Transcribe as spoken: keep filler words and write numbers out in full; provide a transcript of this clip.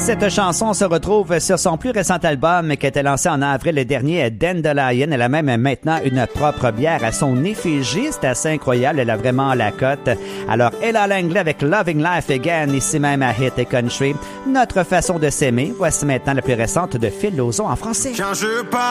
Cette chanson se retrouve sur son plus récent album qui a été lancé en avril dernier, Dandelion. Elle a même maintenant une propre bière à son effigie. C'est assez incroyable. Elle a vraiment la cote. Alors, Ella Langley avec Loving Life Again, ici même à Hit et Country. Notre façon de s'aimer. Voici maintenant la plus récente de Phil Lauzon en français. Quand je